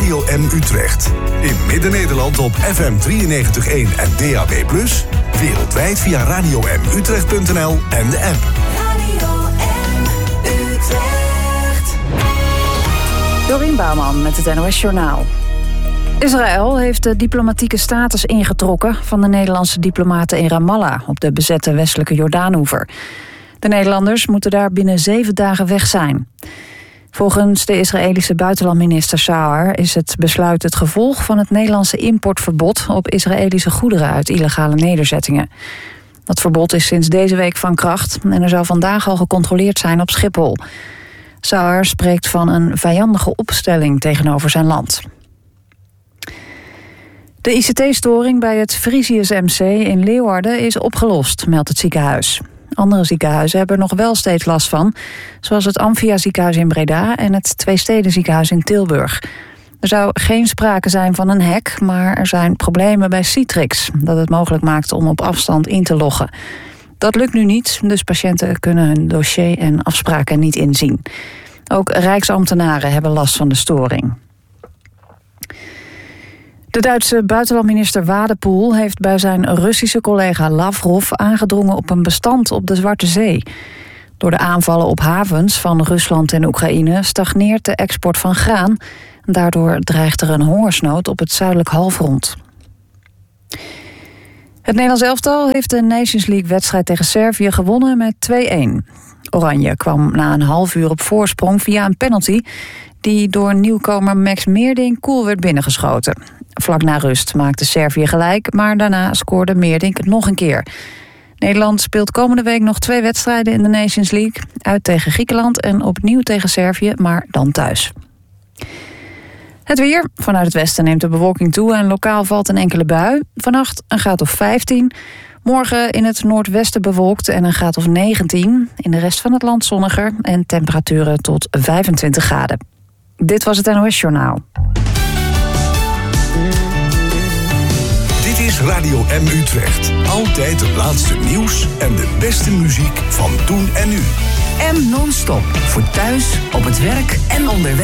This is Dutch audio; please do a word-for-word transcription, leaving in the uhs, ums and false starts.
Radio M Utrecht. In Midden-Nederland op F M drieënnegentig komma één en D A B plus. Wereldwijd via radio m utrecht punt n l en de app. Radio M Utrecht. Dorien Bouwman met het N O S Journaal. Israël heeft de diplomatieke status ingetrokken van de Nederlandse diplomaten in Ramallah op de bezette westelijke Jordaanoever. De Nederlanders moeten daar binnen zeven dagen weg zijn. Volgens de Israëlische buitenlandminister Saar is het besluit het gevolg van het Nederlandse importverbod op Israëlische goederen uit illegale nederzettingen. Dat verbod is sinds deze week van kracht en er zou vandaag al gecontroleerd zijn op Schiphol. Saar spreekt van een vijandige opstelling tegenover zijn land. De I C T-storing bij het Frisius M C in Leeuwarden is opgelost, meldt het ziekenhuis. Andere ziekenhuizen hebben er nog wel steeds last van, zoals het Amphia ziekenhuis in Breda en het Tweesteden ziekenhuis in Tilburg. Er zou geen sprake zijn van een hack, maar er zijn problemen bij Citrix, dat het mogelijk maakt om op afstand in te loggen. Dat lukt nu niet, dus patiënten kunnen hun dossier en afspraken niet inzien. Ook rijksambtenaren hebben last van de storing. De Duitse buitenlandminister Wadepoel heeft bij zijn Russische collega Lavrov aangedrongen op een bestand op de Zwarte Zee. Door de aanvallen op havens van Rusland en Oekraïne stagneert de export van graan. Daardoor dreigt er een hongersnood op het zuidelijk halfrond. Het Nederlands elftal heeft de Nations League-wedstrijd tegen Servië gewonnen met twee-een. Oranje kwam na een half uur op voorsprong via een penalty die door nieuwkomer Max Meerdink koel werd binnengeschoten. Vlak na rust maakte Servië gelijk, maar daarna scoorde Meerdink nog een keer. Nederland speelt komende week nog twee wedstrijden in de Nations League. Uit tegen Griekenland en opnieuw tegen Servië, maar dan thuis. Het weer. Vanuit het westen neemt de bewolking toe en lokaal valt een enkele bui. Vannacht een graad of vijftien. Morgen in het noordwesten bewolkt en een graad of negentien. In de rest van het land zonniger en temperaturen tot vijfentwintig graden. Dit was het N O S Journaal. Dit is Radio M Utrecht. Altijd het laatste nieuws en de beste muziek van toen en nu. M non-stop. Voor thuis, op het werk en onderweg.